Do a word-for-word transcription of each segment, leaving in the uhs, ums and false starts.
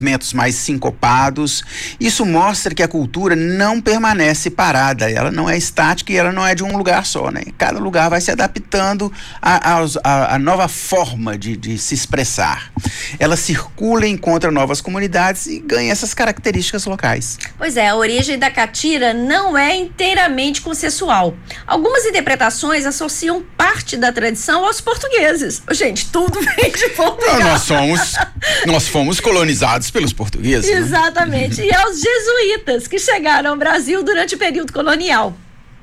movimentos mais sincopados. Isso mostra que a cultura não permanece parada, ela não é estática e ela não é de um lugar só, né? Cada lugar vai se adaptando à a, a, a nova forma de, de se expressar. Ela circula, encontra novas comunidades e ganha essas características locais. Pois é, a origem da catira não é inteiramente consensual. Algumas interpretações associam parte da tradição aos portugueses. Gente, tudo vem de Portugal. Não, nós somos, nós fomos colonizados pelos portugueses. Exatamente. Né? E aos jesuítas que chegaram ao Brasil durante o período colonial.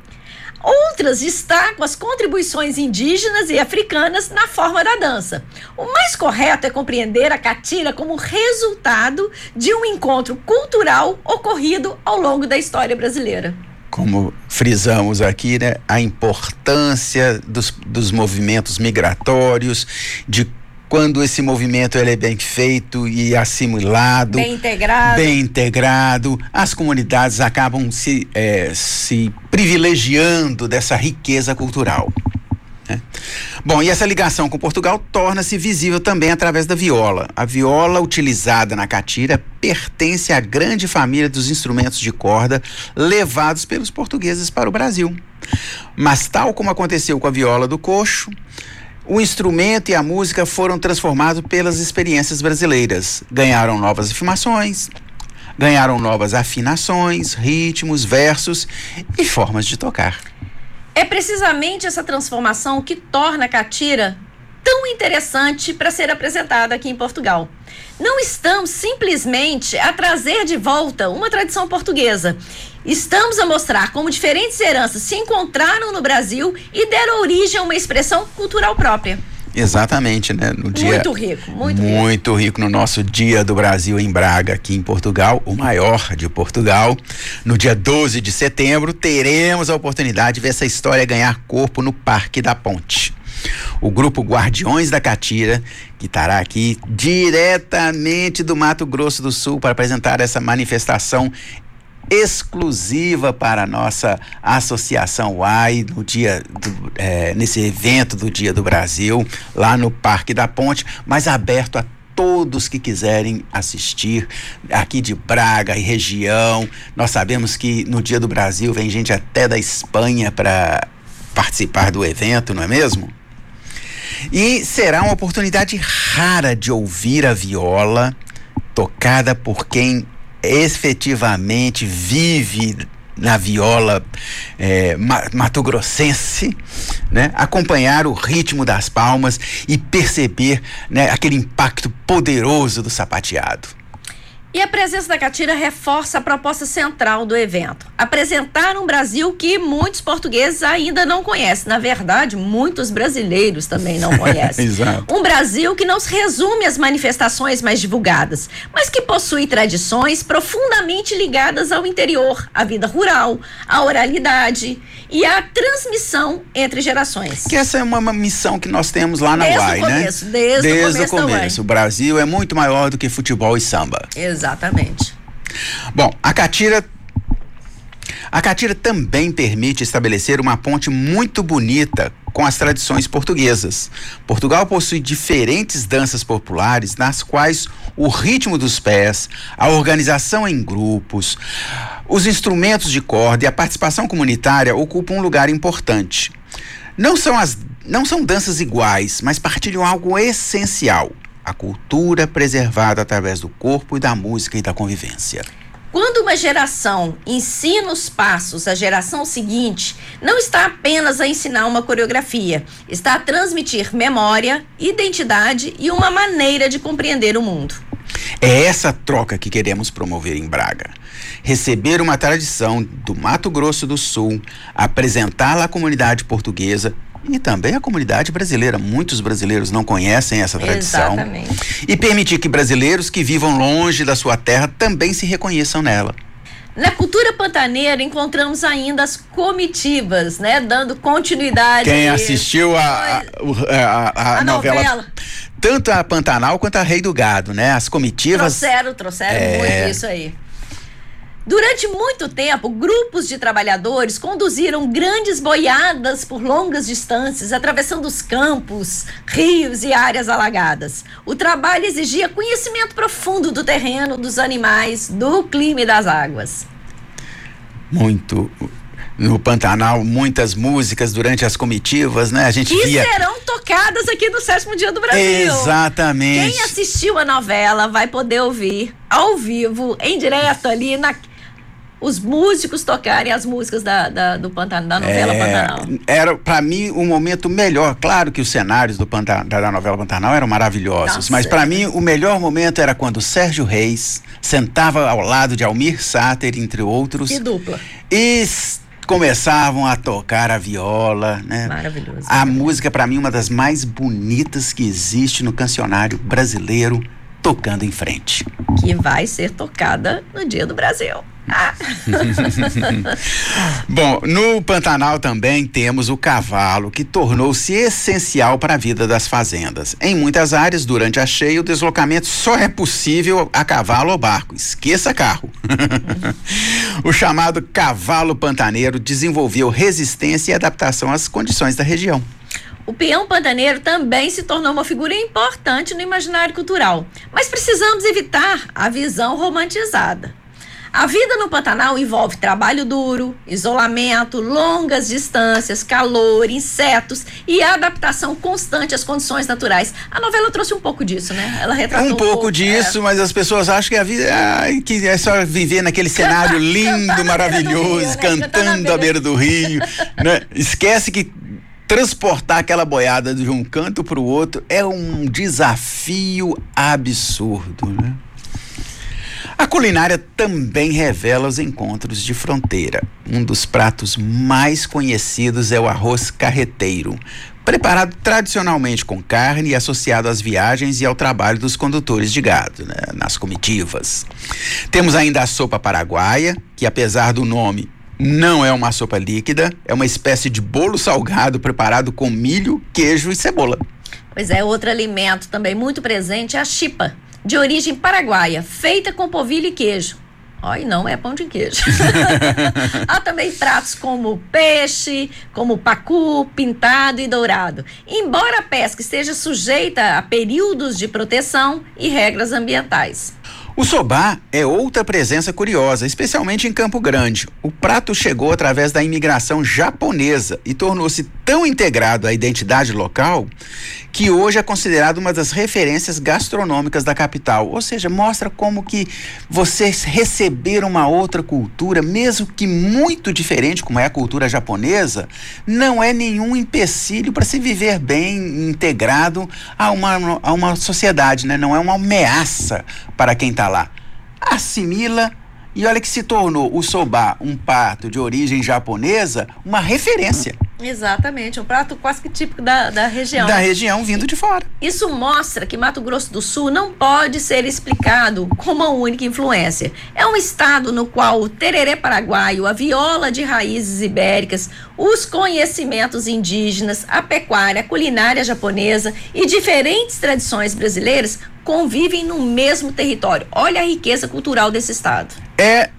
Outras destacam as contribuições indígenas e africanas na forma da dança. O mais correto é compreender a catira como resultado de um encontro cultural ocorrido ao longo da história brasileira. Como frisamos aqui, né, a importância dos, dos movimentos migratórios, de quando esse movimento ele é bem feito e assimilado, bem integrado, bem integrado, as comunidades acabam se, é, se privilegiando dessa riqueza cultural. Né? Bom, e essa ligação com Portugal torna-se visível também através da viola. A viola utilizada na catira pertence à grande família dos instrumentos de corda levados pelos portugueses para o Brasil. Mas tal como aconteceu com a viola do coxo, o instrumento e a música foram transformados pelas experiências brasileiras. Ganharam novas afirmações, ganharam novas afinações, ritmos, versos e formas de tocar. É precisamente essa transformação que torna a catira tão interessante para ser apresentada aqui em Portugal. Não estamos simplesmente a trazer de volta uma tradição portuguesa. Estamos a mostrar como diferentes heranças se encontraram no Brasil e deram origem a uma expressão cultural própria. Exatamente, né? No dia, muito rico, muito, muito rico. rico no nosso Dia do Brasil em Braga, aqui em Portugal, o maior de Portugal. No dia doze de setembro, teremos a oportunidade de ver essa história ganhar corpo no Parque da Ponte. O grupo Guardiões da Catira, que estará aqui diretamente do Mato Grosso do Sul para apresentar essa manifestação exclusiva para a nossa associação U A I no dia do, é, nesse evento do Dia do Brasil, lá no Parque da Ponte, mas aberto a todos que quiserem assistir aqui de Braga e região. Nós sabemos que no Dia do Brasil vem gente até da Espanha para participar do evento, não é mesmo? E será uma oportunidade rara de ouvir a viola tocada por quem efetivamente vive na viola é, mato-grossense, né? Acompanhar o ritmo das palmas e perceber, né, aquele impacto poderoso do sapateado. E a presença da catira reforça a proposta central do evento: apresentar um Brasil que muitos portugueses ainda não conhecem. Na verdade, muitos brasileiros também não conhecem. Exato. Um Brasil que não se resume às manifestações mais divulgadas, mas que possui tradições profundamente ligadas ao interior, à vida rural, à oralidade e à transmissão entre gerações. Que essa é uma, uma missão que nós temos lá na desde U A I, o começo, né? Desde, desde o começo. o começo. O Brasil é muito maior do que futebol e samba. Exatamente. Bom, a catira a catira também permite estabelecer uma ponte muito bonita com as tradições portuguesas. Portugal possui diferentes danças populares nas quais o ritmo dos pés, a organização em grupos, os instrumentos de corda e a participação comunitária ocupam um lugar importante. Não são as, não são danças iguais, mas partilham algo essencial: a cultura preservada através do corpo e da música e da convivência. Quando uma geração ensina os passos à geração seguinte, não está apenas a ensinar uma coreografia, está a transmitir memória, identidade e uma maneira de compreender o mundo. É essa troca que queremos promover em Braga. Receber uma tradição do Mato Grosso do Sul, apresentá-la à comunidade portuguesa e também à comunidade brasileira. Muitos brasileiros não conhecem essa tradição. Exatamente. E permitir que brasileiros que vivam longe da sua terra também se reconheçam nela. Na cultura pantaneira encontramos ainda as comitivas, né? Dando continuidade. Quem assistiu a, a, a, a, a novela, novela, tanto a Pantanal quanto a Rei do Gado, né? As comitivas. Trouxeram, trouxeram é... muito isso aí. Durante muito tempo, grupos de trabalhadores conduziram grandes boiadas por longas distâncias, atravessando os campos, rios e áreas alagadas. O trabalho exigia conhecimento profundo do terreno, dos animais, do clima e das águas. Muito. No Pantanal, muitas músicas durante as comitivas, né? A gente que via... serão tocadas aqui no sétimo Dia do Brasil. Exatamente. Quem assistiu a novela vai poder ouvir ao vivo, em direto ali na... os músicos tocarem as músicas da, da, do Pantanal, da novela é, Pantanal. Era, pra mim, o momento melhor. Claro que os cenários do Pantanal, da novela Pantanal eram maravilhosos, Nossa, mas pra é. mim o melhor momento era quando o Sérgio Reis sentava ao lado de Almir Sater, entre outros. Que dupla. E começavam a tocar a viola, né? Maravilhoso. A música, pra mim, uma das mais bonitas que existe no cancionário brasileiro, tocando em frente. Que vai ser tocada no Dia do Brasil. Ah. Bom, no Pantanal também temos o cavalo, que tornou-se essencial para a vida das fazendas. Em muitas áreas, durante a cheia, o deslocamento só é possível a cavalo ou barco. Esqueça carro. O chamado cavalo pantaneiro desenvolveu resistência e adaptação às condições da região. O peão pantaneiro também se tornou uma figura importante no imaginário cultural, mas precisamos evitar a visão romantizada. A vida no Pantanal envolve trabalho duro, isolamento, longas distâncias, calor, insetos e adaptação constante às condições naturais. A novela trouxe um pouco disso, né? Ela retratou um, um pouco, pouco disso, é... mas as pessoas acham que a vida ai, que é só viver naquele cenário lindo, maravilhoso, Rio, né? Cantando à beira do rio, né? Esquece que transportar aquela boiada de um canto para o outro é um desafio absurdo, né? A culinária também revela os encontros de fronteira. Um dos pratos mais conhecidos é o arroz carreteiro, preparado tradicionalmente com carne e associado às viagens e ao trabalho dos condutores de gado, né, nas comitivas. Temos ainda a sopa paraguaia, que apesar do nome, não é uma sopa líquida, é uma espécie de bolo salgado preparado com milho, queijo e cebola. Pois é, outro alimento também muito presente é a chipa, de origem paraguaia, feita com polvilho e queijo. Ai, não é pão de queijo. Há também pratos como peixe, como pacu, pintado e dourado. Embora a pesca esteja sujeita a períodos de proteção e regras ambientais. O sobá é outra presença curiosa, especialmente em Campo Grande. O prato chegou através da imigração japonesa e tornou-se tão integrado à identidade local que hoje é considerado uma das referências gastronômicas da capital. Ou seja, mostra como que vocês receberam uma outra cultura, mesmo que muito diferente, como é a cultura japonesa, não é nenhum empecilho para se viver bem integrado a uma, a uma sociedade, né? Não é uma ameaça para quem está lá. Assimila e olha que se tornou o sobá, um prato de origem japonesa, uma referência. Exatamente, um prato quase que típico da, da região. Da região vindo de fora. Isso mostra que Mato Grosso do Sul não pode ser explicado como uma única influência. É um estado no qual o tereré paraguaio, a viola de raízes ibéricas, os conhecimentos indígenas, a pecuária, a culinária japonesa e diferentes tradições brasileiras convivem no mesmo território. Olha a riqueza cultural desse estado. É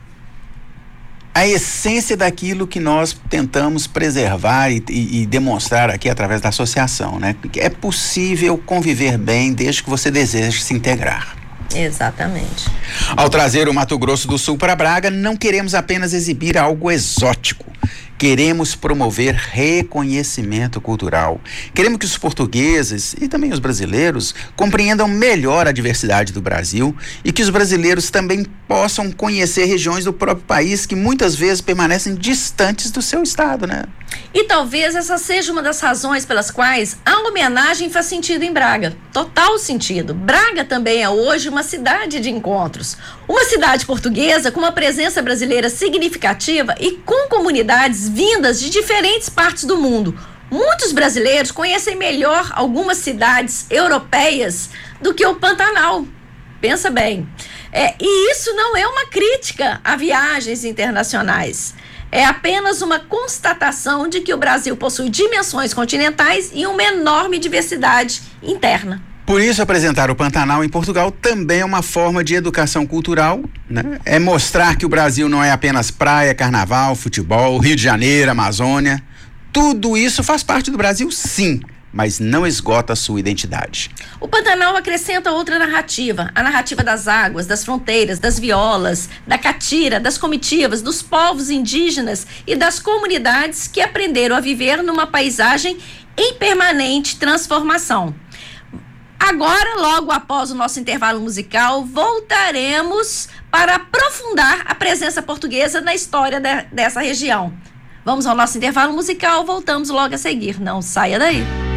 a essência daquilo que nós tentamos preservar e, e, e demonstrar aqui através da associação, né? É possível conviver bem desde que você deseje se integrar. Exatamente. Ao trazer o Mato Grosso do Sul para Braga, não queremos apenas exibir algo exótico. Queremos promover reconhecimento cultural. Queremos que os portugueses e também os brasileiros compreendam melhor a diversidade do Brasil e que os brasileiros também possam conhecer regiões do próprio país que muitas vezes permanecem distantes do seu estado, né? E talvez essa seja uma das razões pelas quais a homenagem faz sentido em Braga. Total sentido. Braga também é hoje uma cidade de encontros. Uma cidade portuguesa com uma presença brasileira significativa e com comunidades vindas de diferentes partes do mundo. Muitos brasileiros conhecem melhor algumas cidades europeias do que o Pantanal. Pensa bem. É, e isso não é uma crítica a viagens internacionais. É apenas uma constatação de que o Brasil possui dimensões continentais e uma enorme diversidade interna. Por isso, apresentar o Pantanal em Portugal também é uma forma de educação cultural, né? É mostrar que o Brasil não é apenas praia, carnaval, futebol, Rio de Janeiro, Amazônia. Tudo isso faz parte do Brasil, sim, mas não esgota a sua identidade. O Pantanal acrescenta outra narrativa, a narrativa das águas, das fronteiras, das violas, da catira, das comitivas, dos povos indígenas e das comunidades que aprenderam a viver numa paisagem em permanente transformação. Agora, logo após o nosso intervalo musical, voltaremos para aprofundar a presença portuguesa na história de, dessa região. Vamos ao nosso intervalo musical, voltamos logo a seguir. Não saia daí.